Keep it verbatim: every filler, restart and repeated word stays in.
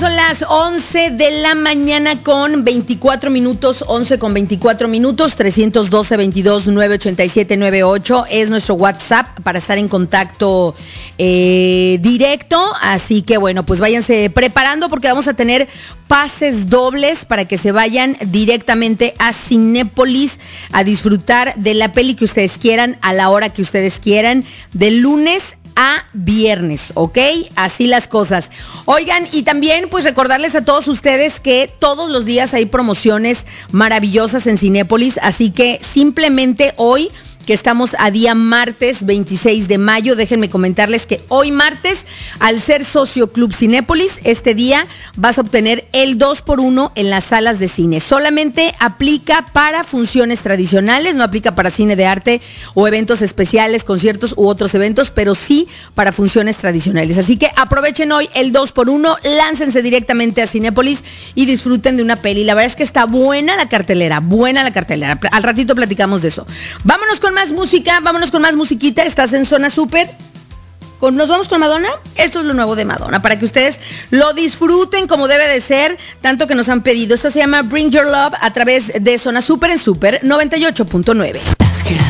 son las once de la mañana con veinticuatro minutos, once con veinticuatro minutos, trescientos doce, veintidós, nueve ochenta y siete, noventa y ocho es nuestro WhatsApp para estar en contacto eh, directo, así que bueno, pues váyanse preparando porque vamos a tener pases dobles para que se vayan directamente a Cinépolis a disfrutar de la peli que ustedes quieran, a la hora que ustedes quieran, de lunes a viernes, ¿ok? Así las cosas. Oigan, y también pues recordarles a todos ustedes que todos los días hay promociones maravillosas en Cinépolis, así que simplemente hoy, que estamos a día martes veintiséis de mayo, déjenme comentarles que hoy martes, al ser socio Club Cinépolis, este día vas a obtener el dos por uno en las salas de cine. Solamente aplica para funciones tradicionales, no aplica para cine de arte o eventos especiales, conciertos u otros eventos, pero sí para funciones tradicionales. Así que aprovechen hoy el dos por uno, láncense directamente a Cinépolis y disfruten de una peli. La verdad es que está buena la cartelera, buena la cartelera. Al ratito platicamos de eso. Vámonos con más música, vámonos con más musiquita. Estás en Zona Súper. Con, ¿Nos vamos con Madonna? Esto es lo nuevo de Madonna, para que ustedes lo disfruten como debe de ser, tanto que nos han pedido. Esto se llama Bring Your Love a través de Zona Súper en Súper noventa y ocho punto nueve.